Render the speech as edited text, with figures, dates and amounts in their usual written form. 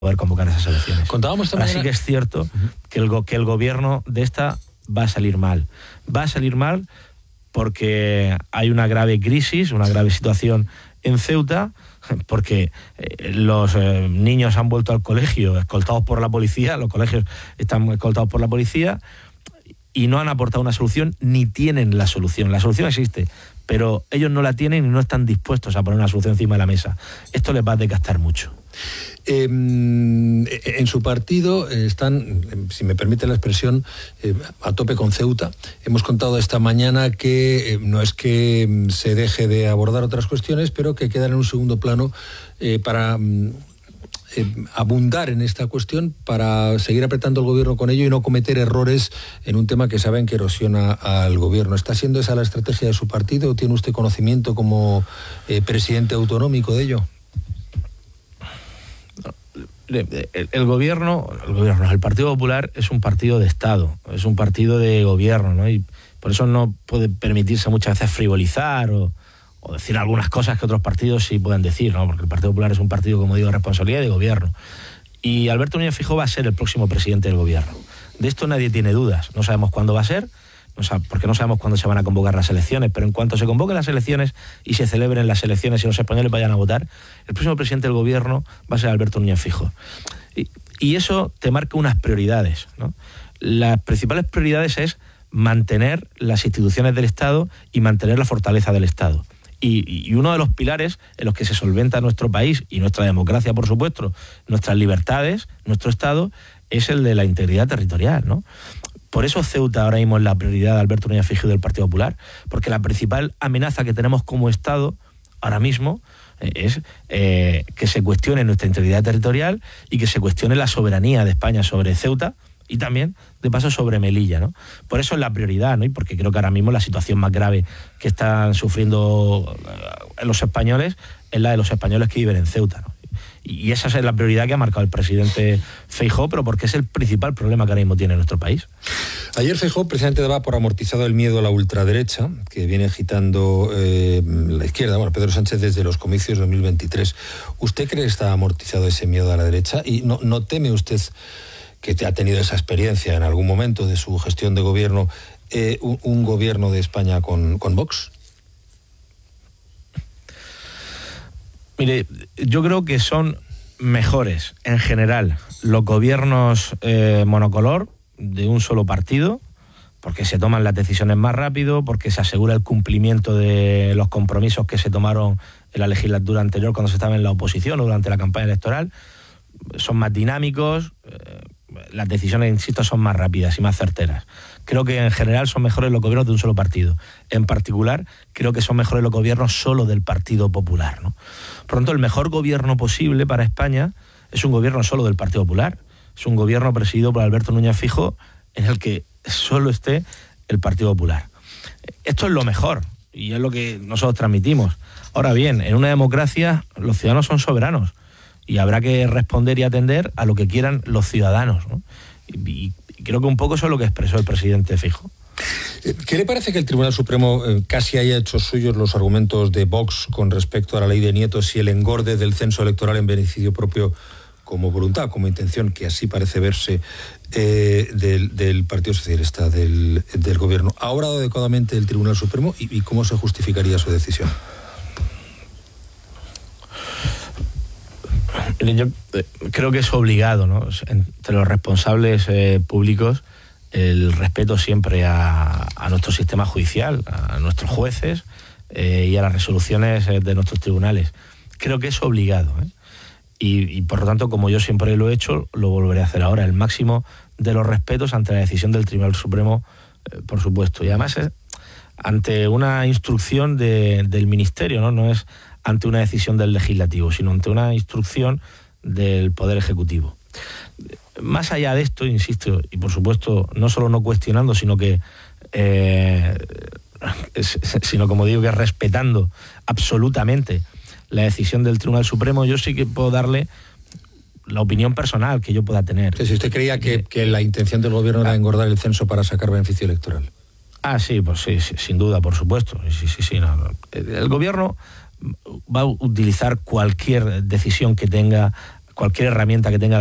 poder convocar esas elecciones. Contábamos también. Así que es cierto que el gobierno de esta va a salir mal. Va a salir mal porque hay una grave crisis, una grave situación en Ceuta, porque los niños han vuelto al colegio escoltados por la policía, los colegios están escoltados por la policía y no han aportado una solución ni tienen la solución. La solución existe, pero ellos no la tienen y no están dispuestos a poner una solución encima de la mesa. Esto les va a desgastar mucho. En su partido están, si me permite la expresión, a tope con Ceuta. Hemos contado esta mañana que no es que se deje de abordar otras cuestiones, pero que quedan en un segundo plano para abundar en esta cuestión, para seguir apretando al gobierno con ello y no cometer errores en un tema que saben que erosiona al gobierno. ¿Está siendo esa la estrategia de su partido? ¿Tiene usted conocimiento como presidente autonómico de ello? El Partido Popular es un partido de Estado, es un partido de gobierno, ¿no? Y por eso no puede permitirse muchas veces frivolizar o decir algunas cosas que otros partidos sí pueden decir, ¿no? Porque el Partido Popular es un partido, como digo, de responsabilidad y de gobierno. Y Alberto Núñez Feijóo va a ser el próximo presidente del gobierno. De esto nadie tiene dudas. No sabemos cuándo va a ser, porque no sabemos cuándo se van a convocar las elecciones, pero en cuanto se convoquen las elecciones y se celebren las elecciones y los españoles vayan a votar, el próximo presidente del gobierno va a ser Alberto Núñez Feijóo. Y eso te marca unas prioridades, ¿no? Las principales prioridades es mantener las instituciones del Estado y mantener la fortaleza del Estado. Y uno de los pilares en los que se solventa nuestro país y nuestra democracia, por supuesto, nuestras libertades, nuestro Estado, es el de la integridad territorial, ¿no? Por eso Ceuta ahora mismo es la prioridad de Alberto Núñez Feijóo del Partido Popular, porque la principal amenaza que tenemos como Estado ahora mismo es que se cuestione nuestra integridad territorial y que se cuestione la soberanía de España sobre Ceuta y también, de paso, sobre Melilla, ¿no? Por eso es la prioridad, ¿no? Y porque creo que ahora mismo la situación más grave que están sufriendo los españoles es la de los españoles que viven en Ceuta, ¿no? Y esa es la prioridad que ha marcado el presidente Feijóo, pero porque es el principal problema que ahora mismo tiene nuestro país. Ayer Feijóo precisamente daba por amortizado el miedo a la ultraderecha que viene agitando la izquierda, Pedro Sánchez desde los comicios de 2023. ¿Usted cree que está amortizado ese miedo a la derecha? ¿Y no teme usted, que ha tenido esa experiencia en algún momento de su gestión de gobierno, un gobierno de España con Vox? Mire, yo creo que son mejores en general los gobiernos monocolor de un solo partido, porque se toman las decisiones más rápido, porque se asegura el cumplimiento de los compromisos que se tomaron en la legislatura anterior cuando se estaba en la oposición o durante la campaña electoral. Son más dinámicos, las decisiones, insisto, son más rápidas y más certeras. Creo que en general son mejores los gobiernos de un solo partido. En particular, creo que son mejores los gobiernos solo del Partido Popular, ¿no? Por lo tanto, el mejor gobierno posible para España es un gobierno solo del Partido Popular. Es un gobierno presidido por Alberto Núñez Feijóo en el que solo esté el Partido Popular. Esto es lo mejor y es lo que nosotros transmitimos. Ahora bien, en una democracia los ciudadanos son soberanos y habrá que responder y atender a lo que quieran los ciudadanos, ¿no? Y creo que un poco eso es lo que expresó el presidente Feijóo. ¿Qué le parece que el Tribunal Supremo casi haya hecho suyos los argumentos de Vox con respecto a la ley de nietos y el engorde del censo electoral en beneficio propio como voluntad, como intención, que así parece verse del Partido Socialista, del Gobierno? ¿Ha obrado adecuadamente el Tribunal Supremo y cómo se justificaría su decisión? Yo creo que es obligado, ¿no?, entre los responsables públicos, el respeto siempre a nuestro sistema judicial, a nuestros jueces y a las resoluciones de nuestros tribunales. Creo que es obligado, ¿eh? Y por lo tanto, como yo siempre lo he hecho, lo volveré a hacer ahora. El máximo de los respetos ante la decisión del Tribunal Supremo, por supuesto. Y además es ante una instrucción del Ministerio, ¿no? No es ante una decisión del Legislativo, sino ante una instrucción del Poder Ejecutivo. Más allá de esto, insisto, y por supuesto, no solo no cuestionando, sino que, como digo, que respetando absolutamente la decisión del Tribunal Supremo, yo sí que puedo darle la opinión personal que yo pueda tener. Si usted creía que la intención del gobierno era engordar el censo para sacar beneficio electoral. Sí, pues sí, sin duda, por supuesto. Sí, no. El gobierno va a utilizar cualquier decisión que tenga cualquier herramienta que tenga